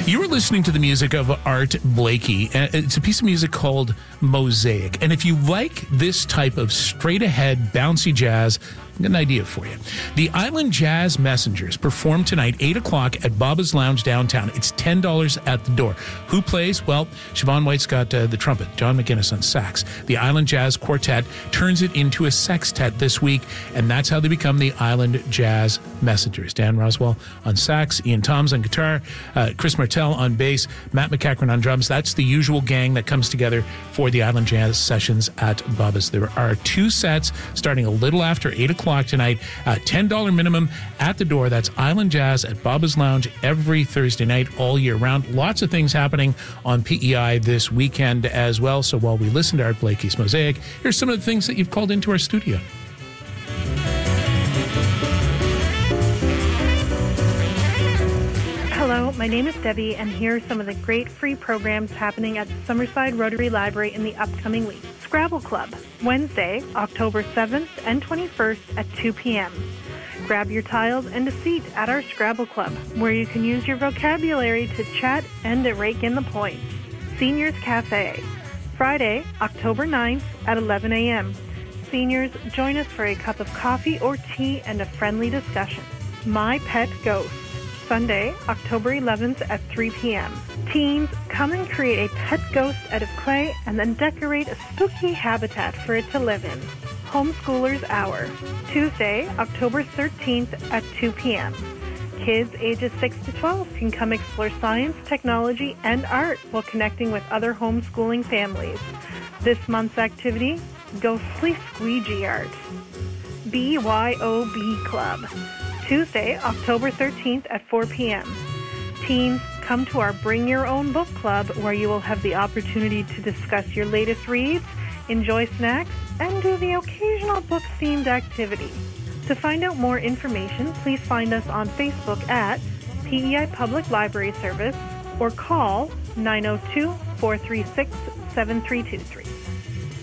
You were listening to the music of Art Blakey. It's a piece of music called Mosaic. And if you like this type of straight-ahead, bouncy jazz, I've got an idea for you. The Island Jazz Messengers perform tonight, 8 o'clock at Baba's Lounge downtown. It's $10 at the door. Who plays? Well, Siobhan White's got the trumpet, John McGuinness on sax. The Island Jazz Quartet turns it into a sextet this week, and that's how they become the Island Jazz Messengers. Dan Roswell on sax, Ian Toms on guitar, Chris Martel on bass, Matt McEachran on drums. That's the usual gang that comes together for the Island Jazz sessions at Baba's. There are 2 sets starting a little after 8 o'clock tonight. $10 minimum at the door. That's Island Jazz at Baba's Lounge every Thursday night all year round. Lots of things happening on PEI this weekend as well. So while we listen to Art Blakey's Mosaic, here's some of the things that you've called into our studio. Hello, my name is Debbie, and here are some of the great free programs happening at the Summerside Rotary Library in the upcoming week. Scrabble Club, Wednesday, October 7th and 21st at 2 p.m. Grab your tiles and a seat at our Scrabble Club, where you can use your vocabulary to chat and to rake in the points. Seniors Cafe, Friday, October 9th at 11 a.m. Seniors, join us for a cup of coffee or tea and a friendly discussion. My Pet Ghost, Sunday, October 11th at 3 p.m. Teens, come and create a pet ghost out of clay and then decorate a spooky habitat for it to live in. Homeschoolers Hour, Tuesday, October 13th at 2 p.m. Kids ages 6 to 12 can come explore science, technology, and art while connecting with other homeschooling families. This month's activity, Ghostly Squeegee Art. BYOB Club, Tuesday, October 13th at 4 p.m. Teens, come to our Bring Your Own Book Club, where you will have the opportunity to discuss your latest reads, enjoy snacks, and do the occasional book-themed activity. To find out more information, please find us on Facebook at PEI Public Library Service or call 902-436-7323.